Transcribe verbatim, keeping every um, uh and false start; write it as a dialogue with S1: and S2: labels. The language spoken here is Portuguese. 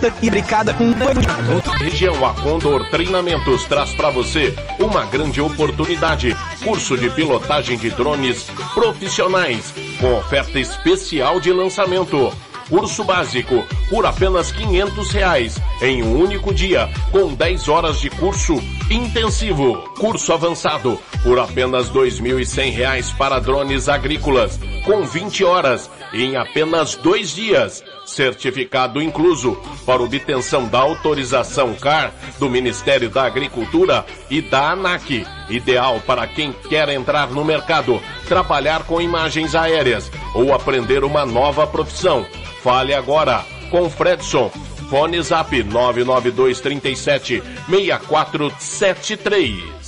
S1: e brincada com
S2: Região A Condor Treinamentos traz para você uma grande oportunidade. Curso de pilotagem de drones profissionais com oferta especial de lançamento. Curso básico por apenas quinhentos reais em um único dia, com dez horas de curso intensivo. Curso avançado por apenas dois mil e cem reais para drones agrícolas, com vinte horas em apenas dois dias. Certificado incluso para obtenção da autorização C A R do Ministério da Agricultura e da ANAC. Ideal para quem quer entrar no mercado, trabalhar com imagens aéreas ou aprender uma nova profissão. Fale agora com Fredson. Fone Zap nove nove dois três sete seis quatro sete três.